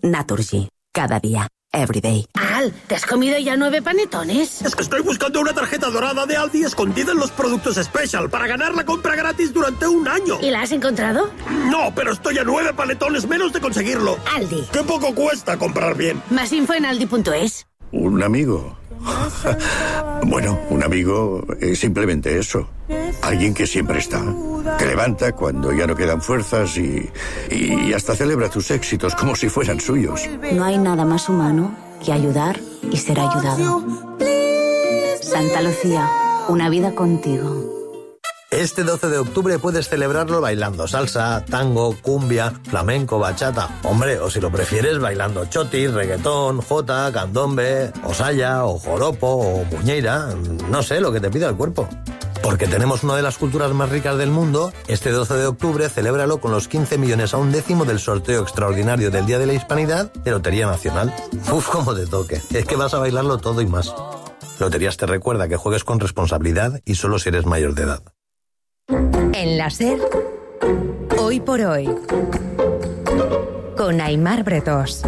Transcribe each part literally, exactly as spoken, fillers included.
Naturgy. Cada día. Everyday. Al, ¿te has comido ya nueve panetones? Es que estoy buscando una tarjeta dorada de Aldi escondida en los productos Special para ganar la compra gratis durante un año. ¿Y la has encontrado? No, pero estoy a nueve panetones menos de conseguirlo. Aldi. ¡Qué poco cuesta comprar bien! Más info en aldi punto es. Un amigo. Bueno, un amigo es simplemente eso. Alguien que siempre está. Te levanta cuando ya no quedan fuerzas y, y hasta celebra tus éxitos como si fueran suyos. No hay nada más humano que ayudar y ser ayudado. Santa Lucía, una vida contigo. Este doce de octubre puedes celebrarlo bailando salsa, tango, cumbia, flamenco, bachata. Hombre, o si lo prefieres, bailando chotis, reggaetón, jota, candombe, o saya, o joropo, o muñeira. No sé, lo que te pida el cuerpo. Porque tenemos una de las culturas más ricas del mundo, este doce de octubre celébralo con los quince millones a un décimo del sorteo extraordinario del Día de la Hispanidad de Lotería Nacional. Uf, cómo te toque. Es que vas a bailarlo todo y más. Loterías te recuerda que juegues con responsabilidad y solo si eres mayor de edad. En la SER, Hoy por Hoy, con Aimar Bretós.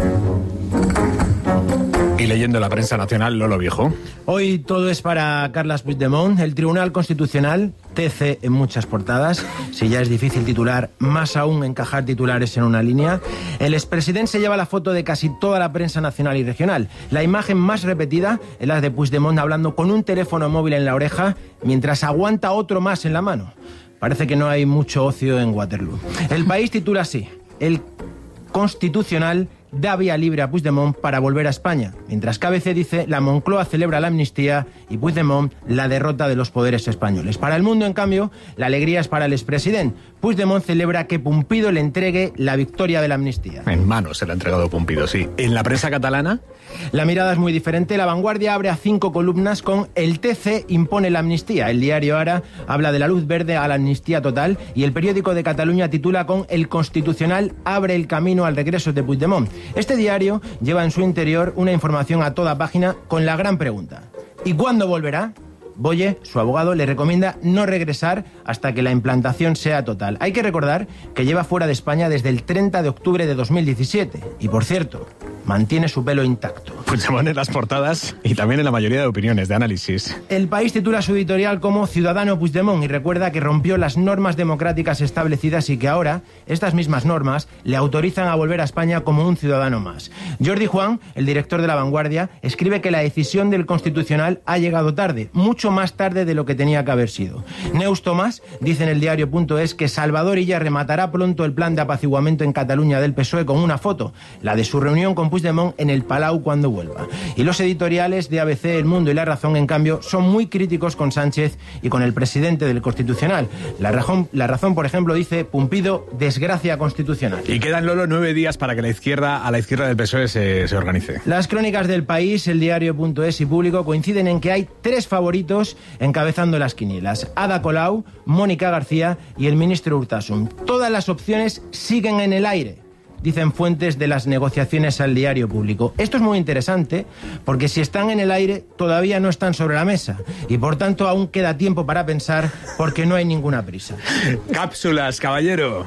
Y leyendo la prensa nacional, Lolo Viejo. Hoy todo es para Carles Puigdemont. El Tribunal Constitucional, T C en muchas portadas. Si ya es difícil titular, más aún encajar titulares en una línea. El expresidente se lleva la foto de casi toda la prensa nacional y regional. La imagen más repetida es la de Puigdemont hablando con un teléfono móvil en la oreja mientras aguanta otro más en la mano. Parece que no hay mucho ocio en Waterloo. El País titula así: el Constitucional da vía libre a Puigdemont para volver a España, mientras K B C dice la Moncloa celebra la amnistía y Puigdemont la derrota de los poderes españoles. Para El Mundo, en cambio, la alegría es para el expresidente. Puigdemont celebra que Pumpido le entregue la victoria de la amnistía. En mano se la ha entregado Pumpido, sí. ¿En la prensa catalana? La mirada es muy diferente. La Vanguardia abre a cinco columnas con el T C impone la amnistía. El diario Ara habla de la luz verde a la amnistía total y el periódico de Cataluña titula con el Constitucional abre el camino al regreso de Puigdemont. Este diario lleva en su interior una información a toda página con la gran pregunta: ¿y cuándo volverá? Boye, su abogado, le recomienda no regresar hasta que la implantación sea total. Hay que recordar que lleva fuera de España desde el treinta de octubre de dos mil diecisiete. Y, por cierto, mantiene su pelo intacto. Puigdemont en las portadas y también en la mayoría de opiniones, de análisis. El País titula su editorial como Ciudadano Puigdemont y recuerda que rompió las normas democráticas establecidas y que ahora estas mismas normas le autorizan a volver a España como un ciudadano más. Jordi Juan, el director de La Vanguardia, escribe que la decisión del Constitucional ha llegado tarde, mucho más tarde de lo que tenía que haber sido. Neus Tomás dice en el diario punto es que Salvador Illa rematará pronto el plan de apaciguamiento en Cataluña del P S O E con una foto, la de su reunión con Puigdemont en el Palau cuando vuelva. Y los editoriales de A B C, El Mundo y La Razón, en cambio, son muy críticos con Sánchez y con el presidente del Constitucional. La Razón, la razón por ejemplo, dice Pumpido, desgracia constitucional. Y quedan, Lolo, nueve días para que la izquierda, a la izquierda del P S O E se, se organice. Las crónicas del País, el diario punto es y Público coinciden en que hay tres favoritos encabezando las quinielas: Ada Colau, Mónica García y el ministro Urtasun. Todas las opciones siguen en el aire, dicen fuentes de las negociaciones al diario Público. Esto es muy interesante porque si están en el aire todavía no están sobre la mesa y por tanto aún queda tiempo para pensar porque no hay ninguna prisa. Cápsulas, caballero.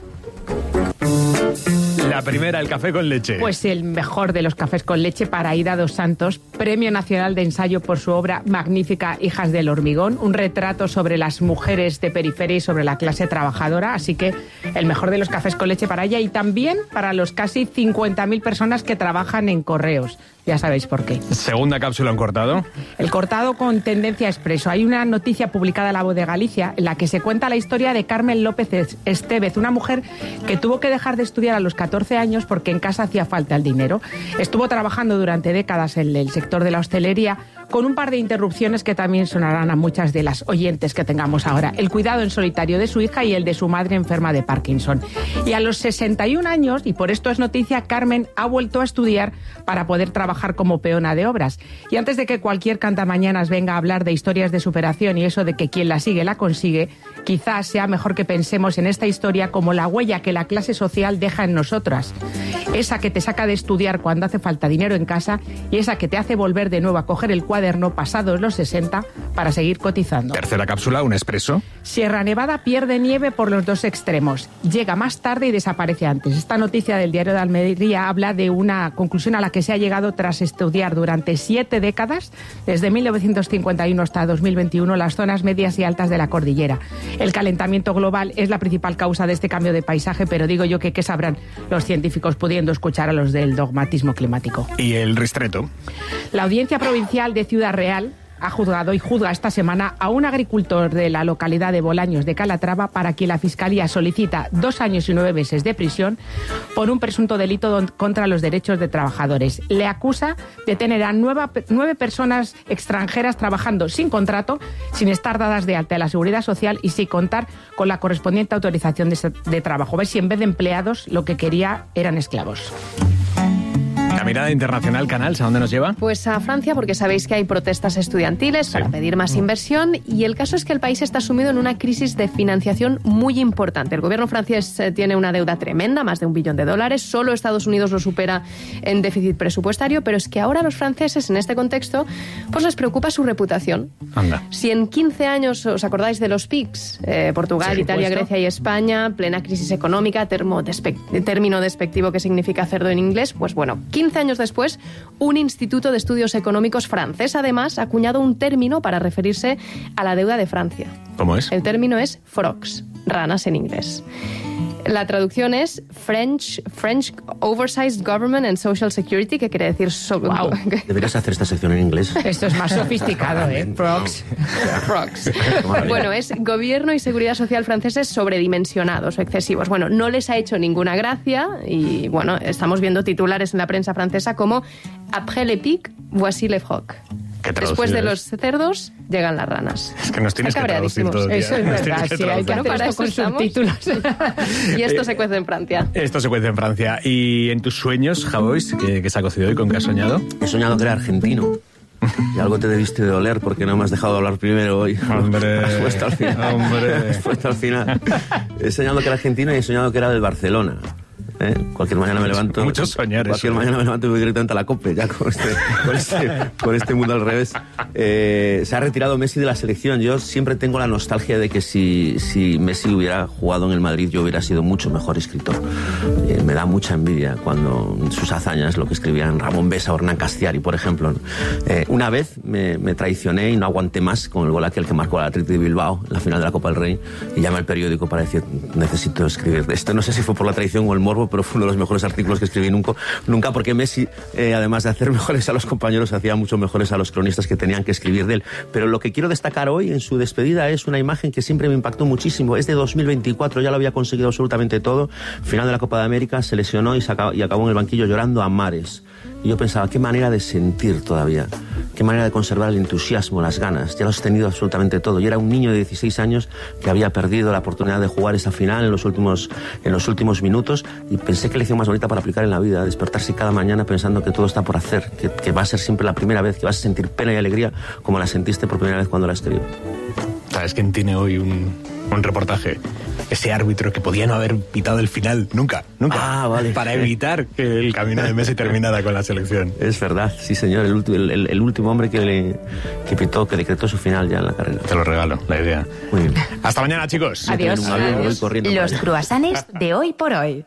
La primera, el café con leche. Pues el mejor de los cafés con leche para Aida dos Santos, Premio Nacional de Ensayo por su obra magnífica Hijas del Hormigón, un retrato sobre las mujeres de periferia y sobre la clase trabajadora, así que el mejor de los cafés con leche para ella y también para los casi cincuenta mil personas que trabajan en correos. Ya sabéis por qué. Segunda cápsula, en cortado. El cortado con tendencia expreso. Hay una noticia publicada en La Voz de Galicia en la que se cuenta la historia de Carmen López Estevez, una mujer que tuvo que dejar de estudiar a los catorce años porque en casa hacía falta el dinero. Estuvo trabajando durante décadas en el sector de la hostelería con un par de interrupciones que también sonarán a muchas de las oyentes que tengamos ahora. El cuidado en solitario de su hija y el de su madre enferma de Parkinson. Y a los sesenta y un años, y por esto es noticia, Carmen ha vuelto a estudiar para poder trabajar como peona de obras. Y antes de que cualquier cantamañanas venga a hablar de historias de superación y eso de que quien la sigue la consigue, quizás sea mejor que pensemos en esta historia como la huella que la clase social deja en nosotras. esa que te saca de estudiar cuando hace falta dinero en casa y esa que te hace volver de nuevo a coger el cuaderno pasados los sesenta para seguir cotizando. Tercera cápsula, un expreso. Sierra Nevada pierde nieve por los dos extremos. Llega más tarde y desaparece antes. Esta noticia del Diario de Almería habla de una conclusión a la que se ha llegado tras estudiar durante siete décadas, desde mil novecientos cincuenta y uno hasta dos mil veintiuno, las zonas medias y altas de la cordillera. El calentamiento global es la principal causa de este cambio de paisaje, pero digo yo que qué sabrán los científicos pudiendo escuchar a los del dogmatismo climático. ¿Y el ristreto? La Audiencia Provincial de Ciudad Real ha juzgado y juzga esta semana a un agricultor de la localidad de Bolaños de Calatrava, para quien la Fiscalía solicita dos años y nueve meses de prisión por un presunto delito contra los derechos de trabajadores. Le acusa de tener a nueva, nueve personas extranjeras trabajando sin contrato, sin estar dadas de alta de la Seguridad Social y sin contar con la correspondiente autorización de, de trabajo. A ver si en vez de empleados lo que quería eran esclavos. La mirada internacional, Canals, ¿a dónde nos lleva? Pues a Francia, porque sabéis que hay protestas estudiantiles sí. para pedir más inversión, y el caso es que el país está sumido en una crisis de financiación muy importante. El gobierno francés tiene una deuda tremenda, más de un billón de dólares, solo Estados Unidos lo supera en déficit presupuestario, pero es que ahora a los franceses, en este contexto, pues les preocupa su reputación. Anda. Si en quince años, ¿os acordáis de los P I Cs? Eh, Portugal, sí, Italia, puesto. Grecia y España, plena crisis económica, termo despe- término despectivo que significa cerdo en inglés, pues bueno, quince años después, un instituto de estudios económicos francés, además, ha acuñado un término para referirse a la deuda de Francia. ¿Cómo es? El término es frogs, ranas en inglés. La traducción es French, French Oversized Government and Social Security, que quiere decir... So- wow. Deberías hacer esta sección en inglés. Esto es más sofisticado, ¿eh? Frogs. Frogs. Bueno, es gobierno y seguridad social franceses sobredimensionados o excesivos. Bueno, no les ha hecho ninguna gracia y, bueno, estamos viendo titulares en la prensa francesa como «Après les pics, voici les frogs». Después de los cerdos, llegan las ranas. Es que nos tienes que traducir todo el día. Eso es verdad, sí, hay que hacer esto con subtítulos. Y esto se cuece en Francia. Esto se cuece en Francia. ¿Y en tus sueños, Javois, qué, qué se ha cocido hoy? ¿Con qué has soñado? He soñado que era argentino. Y algo te debiste de oler porque no me has dejado hablar primero hoy. Hombre, has puesto al final. Hombre. Has puesto al final. He soñado que era argentino y he soñado que era del Barcelona. ¿Eh? Cualquier mañana me levanto. Muchos soñar. Cualquier eso. mañana me levanto y voy directamente a la COPE, ya con este, con este, con este mundo al revés. Eh, se ha retirado Messi de la selección. Yo siempre tengo la nostalgia de que si, si Messi hubiera jugado en el Madrid, yo hubiera sido mucho mejor escritor. Eh, me da mucha envidia cuando sus hazañas, lo que escribían Ramón Besa o Hernán Castiari, por ejemplo. Eh, una vez me, me traicioné y no aguanté más con el gol aquel que marcó el Athletic de Bilbao en la final de la Copa del Rey, y llamé al periódico para decir, necesito escribir de esto. No sé si fue por la traición o el morbo, pero fue uno de los mejores artículos que escribí nunca, nunca porque Messi, eh, además de hacer mejores a los compañeros, hacía mucho mejores a los cronistas que tenían que escribir de él. Pero lo que quiero destacar hoy en su despedida es una imagen que siempre me impactó muchísimo. Es de dos mil veinticuatro, ya lo había conseguido absolutamente todo. Final de la Copa de América, se lesionó y, se acabó, y acabó en el banquillo llorando a mares. Y yo pensaba, qué manera de sentir todavía, qué manera de conservar el entusiasmo, las ganas. Ya lo has tenido absolutamente todo. Y era un niño de dieciséis años que había perdido la oportunidad de jugar esa final en los últimos, en los últimos minutos, y pensé que lección más bonita para aplicar en la vida, despertarse cada mañana pensando que todo está por hacer, que, que va a ser siempre la primera vez, que vas a sentir pena y alegría como la sentiste por primera vez cuando la escribí. ¿Sabes quién tiene hoy un, un reportaje? Ese árbitro que podía no haber pitado el final nunca, nunca, ah, vale. para evitar que el camino de Messi terminara con la selección. Es verdad, sí señor, el, el, el, el último hombre que, le, que pitó, que decretó su final ya en la carrera. Te lo regalo, la idea. Muy bien. Hasta mañana, chicos. Adiós. Un avión, Adiós. voy corriendo Los cruasanes de hoy por hoy.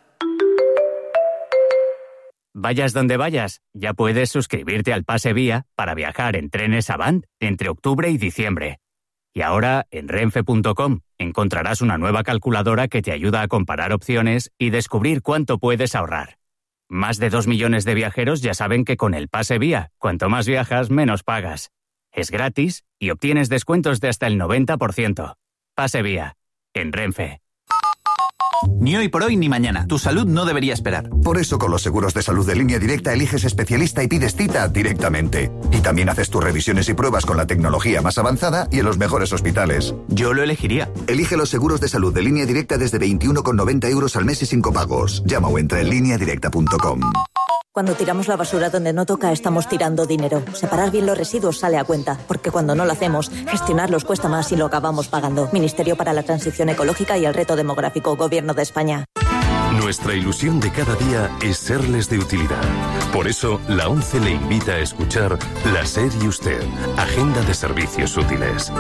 Vayas donde vayas, ya puedes suscribirte al Pase Vía para viajar en trenes Avant entre octubre y diciembre. Y ahora, en renfe punto com, encontrarás una nueva calculadora que te ayuda a comparar opciones y descubrir cuánto puedes ahorrar. Más de dos millones de viajeros ya saben que con el Pase Vía, cuanto más viajas, menos pagas. Es gratis y obtienes descuentos de hasta el noventa por ciento. Pase Vía, en Renfe. Ni hoy por hoy ni mañana. Tu salud no debería esperar. Por eso con los seguros de salud de Línea Directa eliges especialista y pides cita directamente. Y también haces tus revisiones y pruebas con la tecnología más avanzada y en los mejores hospitales. Yo lo elegiría. Elige los seguros de salud de Línea Directa desde veintiuno con noventa euros al mes y sin copagos. Llama o entra en línea directa punto com. Cuando tiramos la basura donde no toca, estamos tirando dinero. Separar bien los residuos sale a cuenta, porque cuando no lo hacemos, gestionarlos cuesta más y lo acabamos pagando. Ministerio para la Transición Ecológica y el Reto Demográfico, Gobierno de España. Nuestra ilusión de cada día es serles de utilidad. Por eso, la ONCE le invita a escuchar La SER y Usted, Agenda de Servicios Útiles.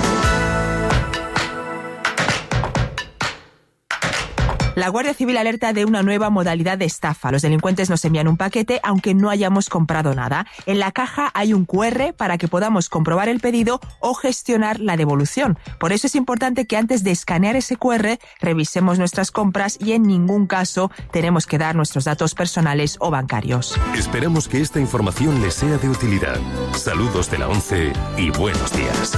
La Guardia Civil alerta de una nueva modalidad de estafa. Los delincuentes nos envían un paquete aunque no hayamos comprado nada. En la caja hay un cu erre para que podamos comprobar el pedido o gestionar la devolución. Por eso es importante que antes de escanear ese cu erre revisemos nuestras compras y en ningún caso tenemos que dar nuestros datos personales o bancarios. Esperamos que esta información les sea de utilidad. Saludos de la ONCE y buenos días.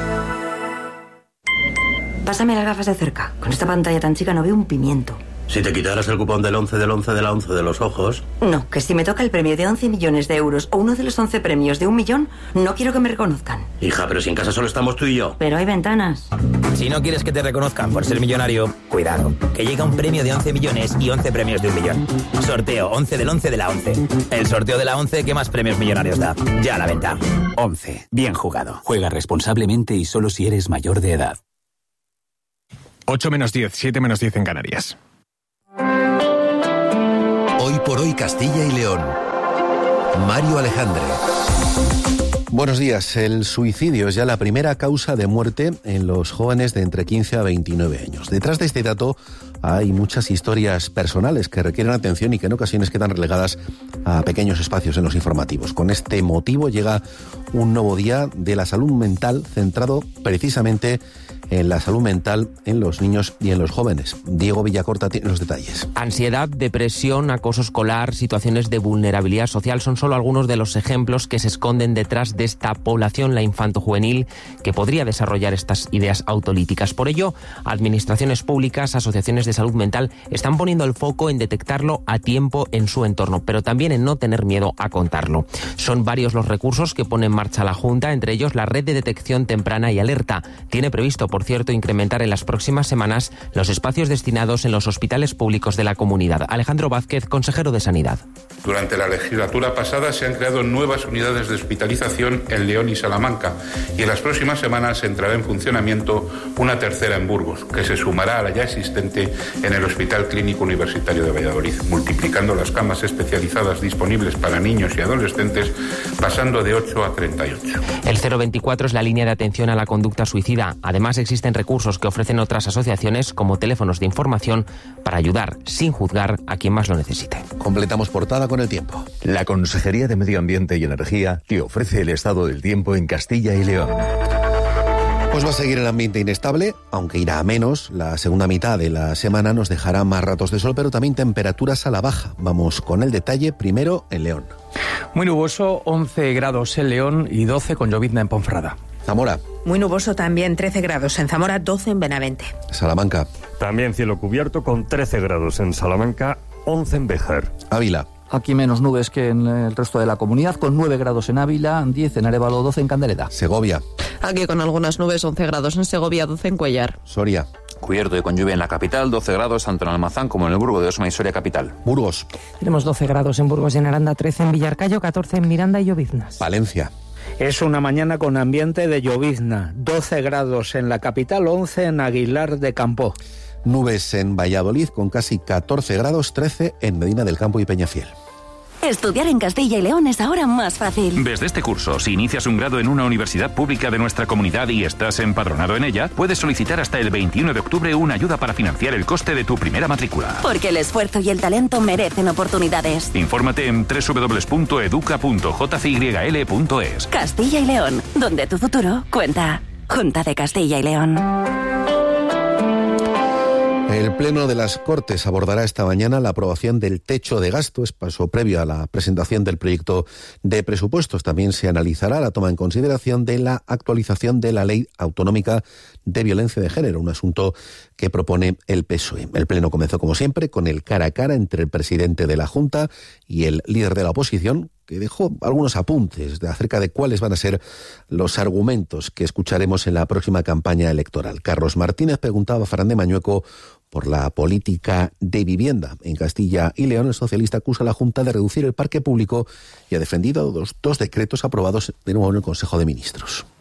Pásame las gafas de cerca. Con esta pantalla tan chica no veo un pimiento. Si te quitaras el cupón del once del once de la once de los ojos... No, que si me toca el premio de once millones de euros o uno de los once premios de un millón, no quiero que me reconozcan. Hija, pero si en casa solo estamos tú y yo. Pero hay ventanas. Si no quieres que te reconozcan por ser millonario, cuidado, que llega un premio de once millones y once premios de un millón. Sorteo once del once de la once. El sorteo de la once que más premios millonarios da. Ya a la venta. once. Bien jugado. Juega responsablemente y solo si eres mayor de edad. ocho menos diez, siete menos diez en Canarias. Hoy por hoy Castilla y León. Mario Alejandre. Buenos días. El suicidio es ya la primera causa de muerte en los jóvenes de entre quince a veintinueve años. Detrás de este dato hay muchas historias personales que requieren atención y que en ocasiones quedan relegadas a pequeños espacios en los informativos. Con este motivo llega un nuevo día de la salud mental centrado precisamente en la salud mental en los niños y en los jóvenes. Diego Villacorta tiene los detalles. Ansiedad, depresión, acoso escolar, situaciones de vulnerabilidad social son solo algunos de los ejemplos que se esconden detrás de esta población, la infantojuvenil, que podría desarrollar estas ideas autolíticas. Por ello, administraciones públicas, asociaciones de salud mental están poniendo el foco en detectarlo a tiempo en su entorno, pero también en no tener miedo a contarlo. Son varios los recursos que pone en marcha la Junta, entre ellos la red de detección temprana y alerta. Tiene previsto, por cierto, incrementar en las próximas semanas los espacios destinados en los hospitales públicos de la comunidad. Alejandro Vázquez, consejero de Sanidad. Durante la legislatura pasada se han creado nuevas unidades de hospitalización en León y Salamanca y en las próximas semanas entrará en funcionamiento una tercera en Burgos, que se sumará a la ya existente en el Hospital Clínico Universitario de Valladolid, multiplicando las camas especializadas disponibles para niños y adolescentes, pasando de ocho a treinta y ocho. El cero veinticuatro es la línea de atención a la conducta suicida. Además, existen recursos que ofrecen otras asociaciones como teléfonos de información para ayudar sin juzgar a quien más lo necesite. Completamos portada con el tiempo. La Consejería de Medio Ambiente y Energía te ofrece el estado del tiempo en Castilla y León. Pues va a seguir el ambiente inestable, aunque irá a menos. La segunda mitad de la semana nos dejará más ratos de sol, pero también temperaturas a la baja. Vamos con el detalle primero en León. Muy nuboso, once grados en León y doce con llovizna en Ponferrada. Zamora. Muy nuboso también, trece grados en Zamora, doce en Benavente. Salamanca. También cielo cubierto con trece grados en Salamanca, once en Béjar. Ávila. Aquí menos nubes que en el resto de la comunidad, con nueve grados en Ávila, diez en Arévalo, doce en Candeleda. Segovia. Aquí con algunas nubes, once grados en Segovia, doce en Cuellar. Soria. Cubierto y con lluvia en la capital, doce grados tanto en Almazán como en el Burgo de Osma y Soria capital. Burgos. Tenemos doce grados en Burgos y en Aranda, trece en Villarcayo, catorce en Miranda y Lloviznas. Valencia. Es una mañana con ambiente de llovizna, doce grados en la capital, once en Aguilar de Campoo. Nubes en Valladolid con casi catorce grados, trece en Medina del Campo y Peñafiel. Estudiar en Castilla y León es ahora más fácil. Desde este curso, si inicias un grado en una universidad pública de nuestra comunidad y estás empadronado en ella, puedes solicitar hasta el veintiuno de octubre una ayuda para financiar el coste de tu primera matrícula. Porque el esfuerzo y el talento merecen oportunidades. Infórmate en doble u doble u doble u punto educa punto j c y l punto es. Castilla y León, donde tu futuro cuenta. Junta de Castilla y León. El Pleno de las Cortes abordará esta mañana la aprobación del techo de gasto, es paso previo a la presentación del proyecto de presupuestos. También se analizará la toma en consideración de la actualización de la Ley Autonómica de Violencia de Género, un asunto que propone el P S O E. El Pleno comenzó, como siempre, con el cara a cara entre el presidente de la Junta y el líder de la oposición, que dejó algunos apuntes de acerca de cuáles van a ser los argumentos que escucharemos en la próxima campaña electoral. Carlos Martínez preguntaba a Fran de Mañueco por la política de vivienda. En Castilla y León, el socialista acusa a la Junta de reducir el parque público y ha defendido los dos decretos aprobados de nuevo en el Consejo de Ministros.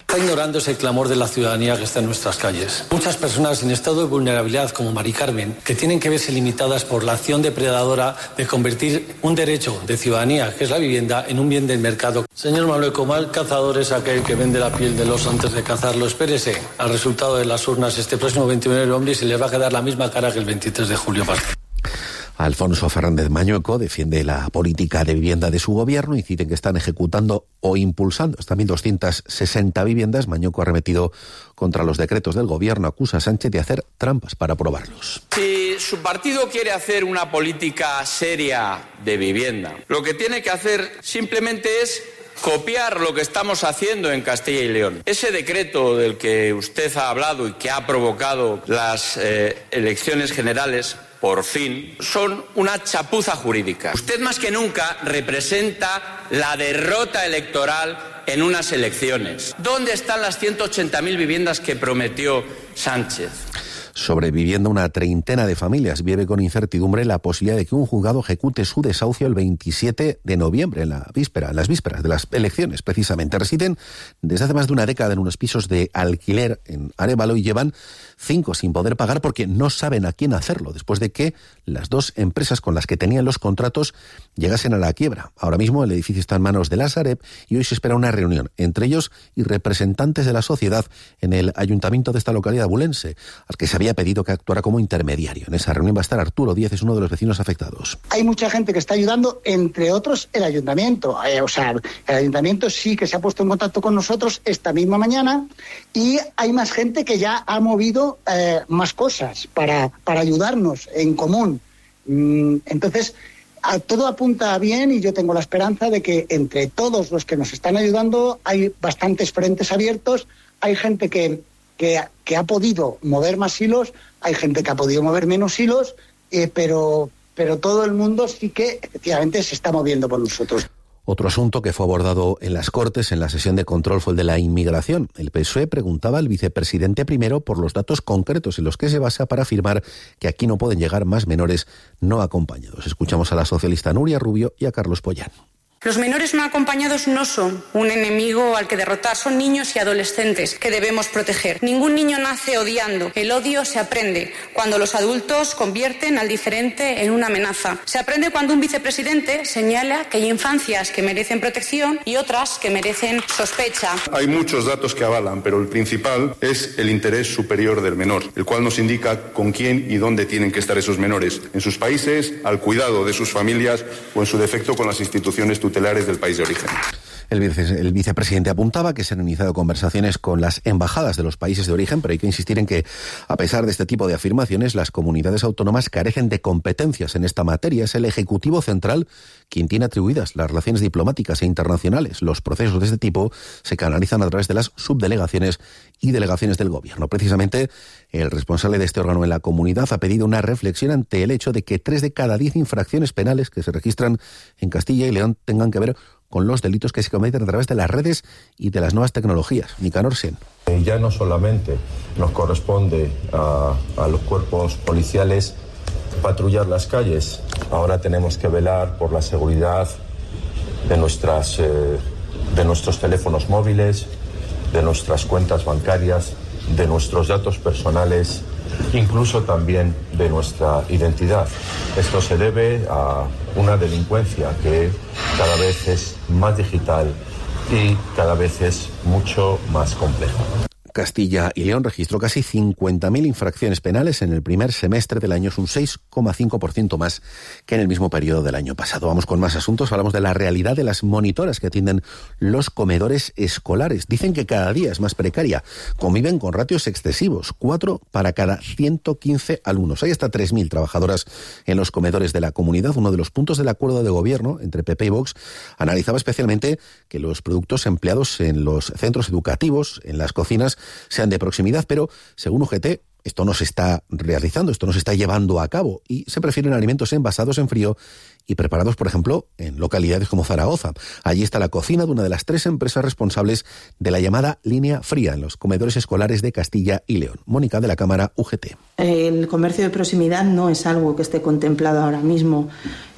Está ignorando ese clamor de la ciudadanía que está en nuestras calles. Muchas personas en estado de vulnerabilidad, como Mari Carmen, que tienen que verse limitadas por la acción depredadora de convertir un derecho de ciudadanía, que es la vivienda, en un bien del mercado. Señor Manuel, mal cazador es aquel que vende la piel del oso antes de cazarlo. Espérese al resultado de las urnas este próximo veintiuno de noviembre y se le va a quedar la misma cara que el veintitrés de julio pasado. Alfonso Fernández Mañueco defiende la política de vivienda de su gobierno y dice que están ejecutando o impulsando estas mil doscientas sesenta viviendas. Mañueco ha arremetido contra los decretos del gobierno, acusa a Sánchez de hacer trampas para aprobarlos. Si su partido quiere hacer una política seria de vivienda, lo que tiene que hacer simplemente es copiar lo que estamos haciendo en Castilla y León. Ese decreto del que usted ha hablado y que ha provocado las eh, elecciones generales, por fin, son una chapuza jurídica. Usted más que nunca representa la derrota electoral en unas elecciones. ¿Dónde están las ciento ochenta mil viviendas que prometió Sánchez? Sobreviviendo una treintena de familias vive con incertidumbre la posibilidad de que un juzgado ejecute su desahucio el veintisiete de noviembre, en la víspera, en las vísperas de las elecciones, precisamente. Residen desde hace más de una década en unos pisos de alquiler en Arévalo y llevan cinco sin poder pagar porque no saben a quién hacerlo, después de que las dos empresas con las que tenían los contratos llegasen a la quiebra. Ahora mismo el edificio está en manos de la Sareb y hoy se espera una reunión entre ellos y representantes de la sociedad en el ayuntamiento de esta localidad bulense, al que se había pedido que actuara como intermediario. En esa reunión va a estar Arturo Díez, es uno de los vecinos afectados. Hay mucha gente que está ayudando, entre otros el ayuntamiento. Eh, o sea, el ayuntamiento sí que se ha puesto en contacto con nosotros esta misma mañana y hay más gente que ya ha movido eh, más cosas para, para ayudarnos en común. Mm, entonces, a, todo apunta bien y yo tengo la esperanza de que entre todos los que nos están ayudando hay bastantes frentes abiertos, hay gente que Que, que ha podido mover más hilos, hay gente que ha podido mover menos hilos, eh, pero, pero todo el mundo sí que efectivamente se está moviendo por nosotros. Otro asunto que fue abordado en las Cortes en la sesión de control fue el de la inmigración. El P S O E preguntaba al vicepresidente primero por los datos concretos en los que se basa para afirmar que aquí no pueden llegar más menores no acompañados. Escuchamos a la socialista Nuria Rubio y a Carlos Pollán. Los menores no acompañados no son un enemigo al que derrotar, son niños y adolescentes que debemos proteger. Ningún niño nace odiando, el odio se aprende cuando los adultos convierten al diferente en una amenaza. Se aprende cuando un vicepresidente señala que hay infancias que merecen protección y otras que merecen sospecha. Hay muchos datos que avalan, pero el principal es el interés superior del menor, el cual nos indica con quién y dónde tienen que estar esos menores, en sus países, al cuidado de sus familias o en su defecto con las instituciones tutelares tutelares del país de origen. El, vice, el vicepresidente apuntaba que se han iniciado conversaciones con las embajadas de los países de origen, pero hay que insistir en que, a pesar de este tipo de afirmaciones, las comunidades autónomas carecen de competencias en esta materia. Es el Ejecutivo Central quien tiene atribuidas las relaciones diplomáticas e internacionales. Los procesos de este tipo se canalizan a través de las subdelegaciones y delegaciones del Gobierno. Precisamente, el responsable de este órgano en la comunidad ha pedido una reflexión ante el hecho de que tres de cada diez infracciones penales que se registran en Castilla y León tengan que ver con los delitos que se cometen a través de las redes y de las nuevas tecnologías. Nicanor Sen. Ya no solamente nos corresponde a, a los cuerpos policiales patrullar las calles, ahora tenemos que velar por la seguridad de, nuestras, eh, de nuestros teléfonos móviles, de nuestras cuentas bancarias, de nuestros datos personales, incluso también de nuestra identidad. Esto se debe a una delincuencia que cada vez es más digital y cada vez es mucho más compleja. Castilla y León registró casi cincuenta mil infracciones penales en el primer semestre del año, es un seis coma cinco por ciento más que en el mismo periodo del año pasado. Vamos con más asuntos, hablamos de la realidad de las monitoras que atienden los comedores escolares. Dicen que cada día es más precaria, conviven con ratios excesivos, cuatro para cada ciento quince alumnos. Hay hasta tres mil trabajadoras en los comedores de la comunidad. Uno de los puntos del acuerdo de gobierno entre P P y Vox analizaba especialmente que los productos empleados en los centros educativos, en las cocinas, sean de proximidad, pero según U G T esto no se está realizando, esto no se está llevando a cabo y se prefieren alimentos envasados en frío y preparados, por ejemplo, en localidades como Zaragoza. Allí está la cocina de una de las tres empresas responsables de la llamada línea fría en los comedores escolares de Castilla y León. Mónica, de la Cámara U G T. El comercio de proximidad no es algo que esté contemplado ahora mismo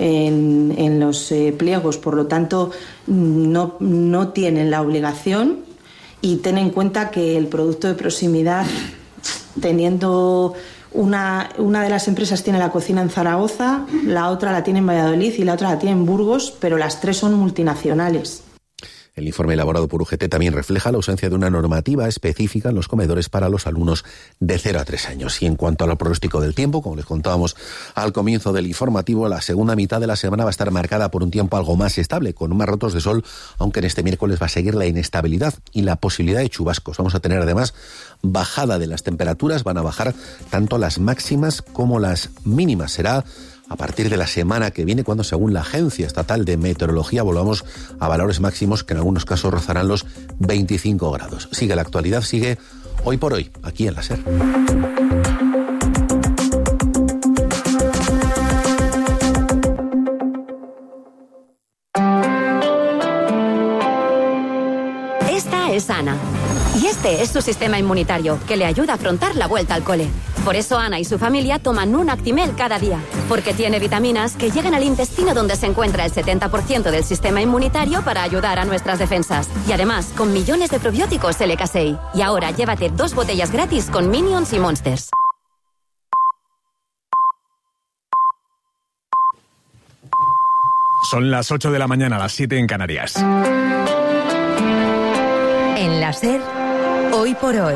en, en los eh, pliegos, por lo tanto, no, no tienen la obligación y ten en cuenta que el producto de proximidad, teniendo una, una de las empresas tiene la cocina en Zaragoza, la otra la tiene en Valladolid y la otra la tiene en Burgos, pero las tres son multinacionales. El informe elaborado por U G T también refleja la ausencia de una normativa específica en los comedores para los alumnos de cero a tres años. Y en cuanto al pronóstico del tiempo, como les contábamos al comienzo del informativo, la segunda mitad de la semana va a estar marcada por un tiempo algo más estable, con más ratos de sol, aunque en este miércoles va a seguir la inestabilidad y la posibilidad de chubascos. Vamos a tener además bajada de las temperaturas, van a bajar tanto las máximas como las mínimas. Será a partir de la semana que viene, cuando según la Agencia Estatal de Meteorología volvamos a valores máximos que en algunos casos rozarán los veinticinco grados. Sigue la actualidad, sigue Hoy por Hoy, aquí en la SER. Esta es Ana. Y este es su sistema inmunitario, que le ayuda a afrontar la vuelta al cole. Por eso Ana y su familia toman un Actimel cada día, porque tiene vitaminas que llegan al intestino donde se encuentra el setenta por ciento del sistema inmunitario para ayudar a nuestras defensas. Y además, con millones de probióticos L K seis. Y ahora llévate dos botellas gratis con Minions y Monsters. Son las ocho de la mañana, las siete en Canarias. En la SER, Hoy por Hoy,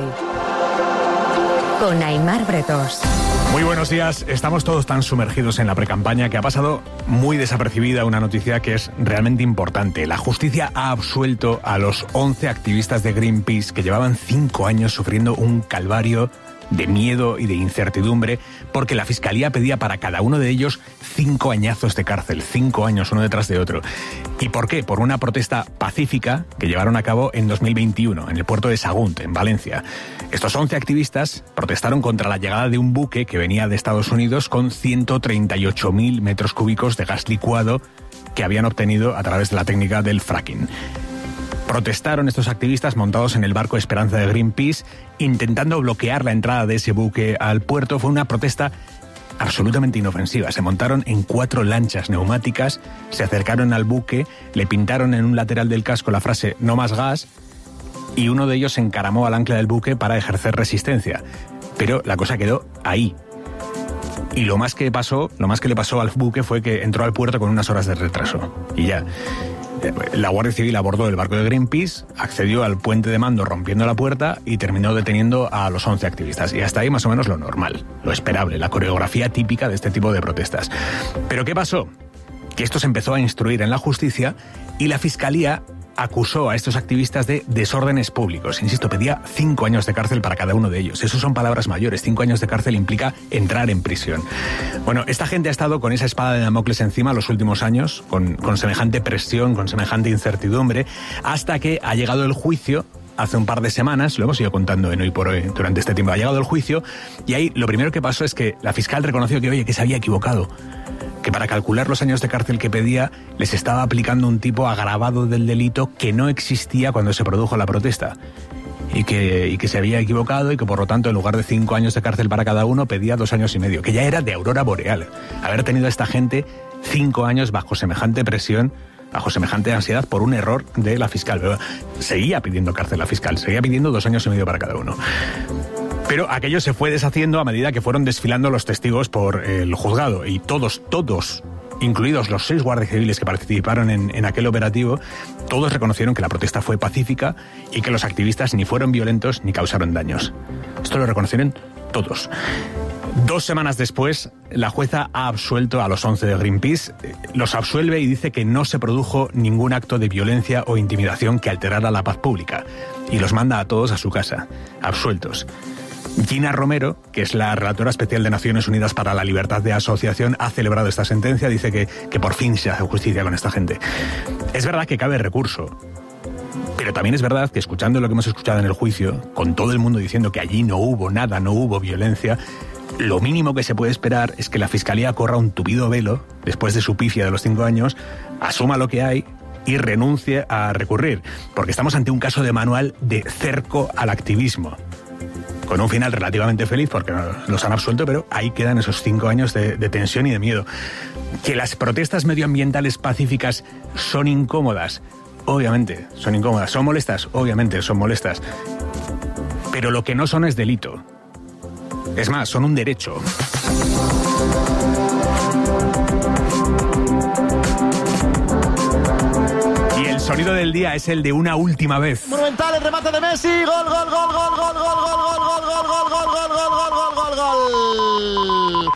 con Aimar Bretos. Muy buenos días. Estamos todos tan sumergidos en la precampaña que ha pasado muy desapercibida una noticia que es realmente importante. La justicia ha absuelto a los once activistas de Greenpeace que llevaban cinco años sufriendo un calvario de miedo y de incertidumbre, porque la Fiscalía pedía para cada uno de ellos cinco añazos de cárcel, cinco años uno detrás de otro. ¿Y por qué? Por una protesta pacífica que llevaron a cabo en dos mil veintiuno, en el puerto de Sagunt, en Valencia. Estos once activistas protestaron contra la llegada de un buque que venía de Estados Unidos con ciento treinta y ocho mil metros cúbicos de gas licuado que habían obtenido a través de la técnica del fracking. Protestaron estos activistas montados en el barco Esperanza de Greenpeace, intentando bloquear la entrada de ese buque al puerto. Fue una protesta absolutamente inofensiva. Se montaron en cuatro lanchas neumáticas, se acercaron al buque, le pintaron en un lateral del casco la frase "no más gas", y uno de ellos se encaramó al ancla del buque para ejercer resistencia. Pero la cosa quedó ahí. Y lo más que pasó, lo más que le pasó al buque fue que entró al puerto con unas horas de retraso. Y ya. La Guardia Civil abordó el barco de Greenpeace, accedió al puente de mando rompiendo la puerta y terminó deteniendo a los once activistas. Y hasta ahí más o menos lo normal, lo esperable, la coreografía típica de este tipo de protestas. ¿Pero qué pasó? Que esto se empezó a instruir en la justicia y la Fiscalía acusó a estos activistas de desórdenes públicos. Insisto, pedía cinco años de cárcel para cada uno de ellos. Eso son palabras mayores. Cinco años de cárcel implica entrar en prisión. Bueno, esta gente ha estado con esa espada de Damocles encima los últimos años, con, con semejante presión, con semejante incertidumbre, hasta que ha llegado el juicio. Hace un par de semanas, lo hemos ido contando en Hoy por Hoy durante este tiempo, ha llegado el juicio y ahí lo primero que pasó es que la fiscal reconoció que, oye, que se había equivocado, que para calcular los años de cárcel que pedía les estaba aplicando un tipo agravado del delito que no existía cuando se produjo la protesta. Y que, y que se había equivocado y que por lo tanto en lugar de cinco años de cárcel para cada uno pedía dos años y medio, que ya era de aurora boreal. Haber tenido a esta gente cinco años bajo semejante presión, bajo semejante ansiedad por un error de la fiscal. Pero seguía pidiendo cárcel la fiscal, seguía pidiendo dos años y medio para cada uno. Pero aquello se fue deshaciendo a medida que fueron desfilando los testigos por el juzgado. Y todos, todos, incluidos los seis guardias civiles que participaron en, en aquel operativo, todos reconocieron que la protesta fue pacífica y que los activistas ni fueron violentos ni causaron daños. Esto lo reconocieron todos. Dos semanas después, la jueza ha absuelto a los once de Greenpeace, los absuelve y dice que no se produjo ningún acto de violencia o intimidación que alterara la paz pública, y los manda a todos a su casa, absueltos. Gina Romero, que es la relatora especial de Naciones Unidas para la Libertad de Asociación, ha celebrado esta sentencia, dice que, que por fin se hace justicia con esta gente. Es verdad que cabe recurso, pero también es verdad que escuchando lo que hemos escuchado en el juicio, con todo el mundo diciendo que allí no hubo nada, no hubo violencia, lo mínimo que se puede esperar es que la Fiscalía corra un tupido velo, después de su pifia de los cinco años, asuma lo que hay y renuncie a recurrir, porque estamos ante un caso de manual de cerco al activismo, con un final relativamente feliz porque los han absuelto, pero ahí quedan esos cinco años de, de tensión y de miedo. Que las protestas medioambientales pacíficas son incómodas, obviamente, son incómodas. ¿Son molestas? Obviamente, son molestas. Pero lo que no son es delito. Es más, son un derecho. Y el sonido del día es el de una última vez. Monumental, el remate de Messi. Gol, gol, gol, gol, gol, gol, gol, gol, gol, gol, gol, gol, gol, gol, gol, gol, gol, gol.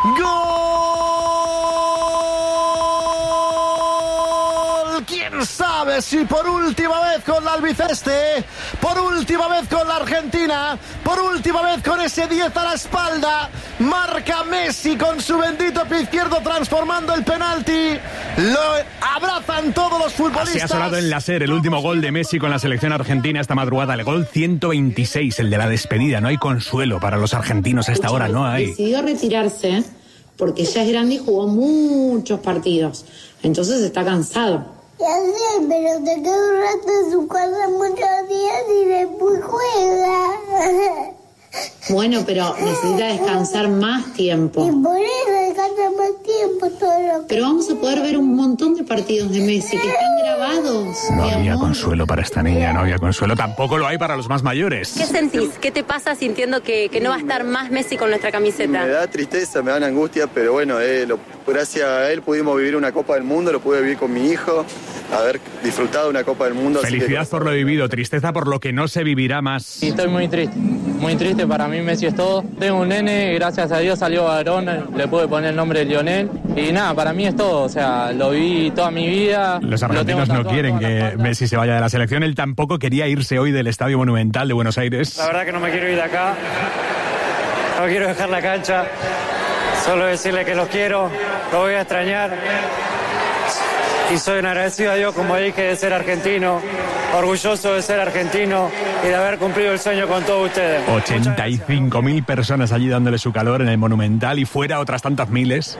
¿Quién sabe si por última vez con la albiceleste, por última vez con la Argentina, por última vez con ese diez a la espalda, marca Messi con su bendito pie izquierdo transformando el penalti? Lo abrazan todos los futbolistas. Así ha sonado en la SER el último gol de Messi con la selección argentina esta madrugada, el gol ciento veintiséis, el de la despedida. No hay consuelo para los argentinos a esta hora, no hay. Decidió retirarse porque ya es grande y jugó muchos partidos, entonces está cansado. Ya sé, pero te queda un rato en su casa muchos días y después juega. Bueno, pero necesita descansar más tiempo. Y por eso descansa más tiempo todo lo que... Pero vamos a poder ver un montón de partidos de Messi que están grabados. No había amor. consuelo para esta niña, no había consuelo. Tampoco lo hay para los más mayores. ¿Qué sentís? ¿Qué te pasa sintiendo que, que no va a estar más Messi con nuestra camiseta? Me da tristeza, me da angustia, pero bueno, eh, lo, gracias a él pudimos vivir una Copa del Mundo, lo pude vivir con mi hijo, haber disfrutado una Copa del Mundo. Felicidad que... por lo vivido, tristeza por lo que no se vivirá más. Sí, estoy muy triste, muy triste. Para mí Messi es todo. Tengo un nene, gracias a Dios salió varón, le pude poner el nombre de Lionel. Y nada, para mí es todo, o sea, lo vi toda mi vida. Los argentinos no quieren que Messi se vaya de la selección. Él tampoco quería irse hoy del Estadio Monumental de Buenos Aires. La verdad que no me quiero ir de acá, no quiero dejar la cancha, solo decirle que los quiero, los voy a extrañar. Y soy un agradecido a Dios, como dije, de ser argentino, orgulloso de ser argentino y de haber cumplido el sueño con todos ustedes. ochenta y cinco mil personas allí dándole su calor en el Monumental y fuera otras tantas miles.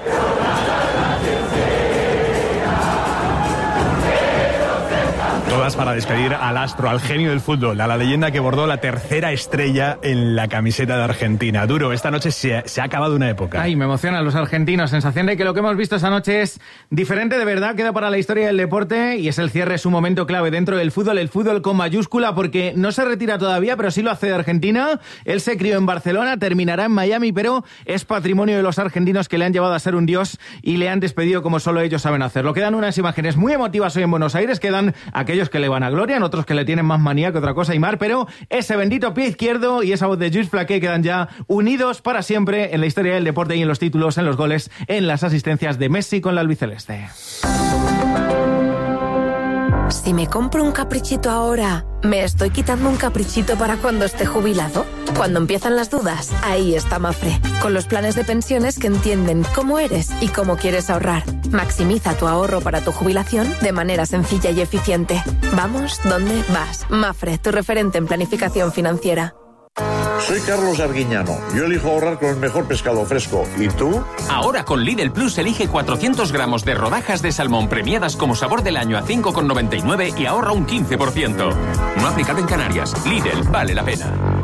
Todas para despedir al astro, al genio del fútbol, a la leyenda que bordó la tercera estrella en la camiseta de Argentina. Duro, esta noche se, se ha acabado una época. Ay, me emocionan los argentinos. Sensación de que lo que hemos visto esta noche es diferente de verdad, queda para la historia del deporte y es el cierre, es un momento clave dentro del fútbol, el fútbol con mayúscula, porque no se retira todavía, pero sí lo hace de Argentina. Él se crió en Barcelona, terminará en Miami, pero es patrimonio de los argentinos que le han llevado a ser un dios y le han despedido como solo ellos saben hacerlo. Quedan unas imágenes muy emotivas hoy en Buenos Aires, quedan aquellos que le van a gloria, en otros que le tienen más manía que otra cosa, Aimar, pero ese bendito pie izquierdo y esa voz de Lluís Flaqué quedan ya unidos para siempre en la historia del deporte y en los títulos, en los goles, en las asistencias de Messi con la albiceleste. Si me compro un caprichito ahora, ¿me estoy quitando un caprichito para cuando esté jubilado? Cuando empiezan las dudas, ahí está Mafre, con los planes de pensiones que entienden cómo eres y cómo quieres ahorrar. Maximiza tu ahorro para tu jubilación de manera sencilla y eficiente. Vamos, ¿dónde vas? Mafre, tu referente en planificación financiera. Soy Carlos Arguiñano. Yo elijo ahorrar con el mejor pescado fresco. ¿Y tú? Ahora con Lidl Plus elige cuatrocientos gramos de rodajas de salmón premiadas como sabor del año a cinco con noventa y nueve y ahorra un quince por ciento. No aplicado en Canarias. Lidl, vale la pena.